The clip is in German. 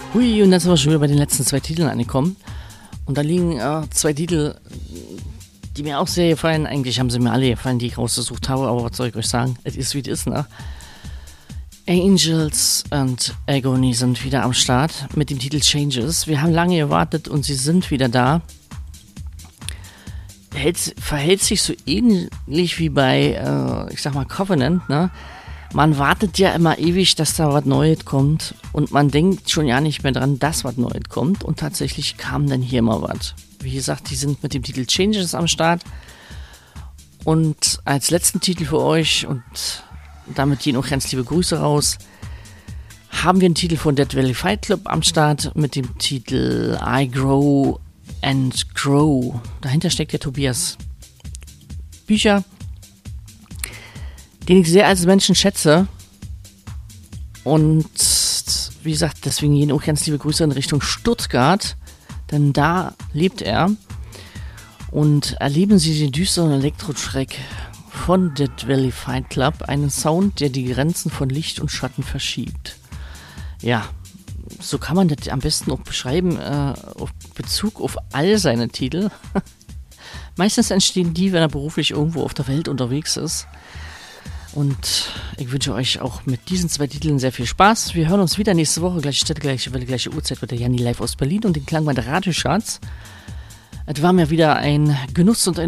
Hui, und dann sind wir schon wieder bei den letzten 2 Titeln angekommen. Und da liegen 2 Titel, die mir auch sehr gefallen. Eigentlich haben sie mir alle gefallen, die ich rausgesucht habe, aber was soll ich euch sagen? Es ist wie es ist, ne? Angels und Agony sind wieder am Start mit dem Titel Changes. Wir haben lange gewartet und sie sind wieder da. Verhält sich so ähnlich wie bei, ich sag mal, Covenant, ne? Man wartet ja immer ewig, dass da was Neues kommt und man denkt schon ja nicht mehr dran, dass was Neues kommt und tatsächlich kam dann hier mal was. Wie gesagt, die sind mit dem Titel Changes am Start und als letzten Titel für euch und damit gehen auch ganz liebe Grüße raus, haben wir einen Titel von Dead Valley Fight Club am Start mit dem Titel I Grow and Grow. Dahinter steckt der Tobias Bücher, den ich sehr als Menschen schätze. Und wie gesagt, deswegen gehen auch ganz liebe Grüße in Richtung Stuttgart, denn da lebt er. Und erleben Sie den düsteren Elektro-Track von Dead Valley Fight Club, einen Sound, der die Grenzen von Licht und Schatten verschiebt. Ja, so kann man das am besten auch beschreiben, auf Bezug auf all seine Titel. Meistens entstehen die, wenn er beruflich irgendwo auf der Welt unterwegs ist. Und ich wünsche euch auch mit diesen 2 Titeln sehr viel Spaß. Wir hören uns wieder nächste Woche, gleiche Stätte, gleiche Welle, gleiche Uhrzeit mit der Janni live aus Berlin und den Klangwand der Radiocharts. Es war mir wieder ein Genuss und ein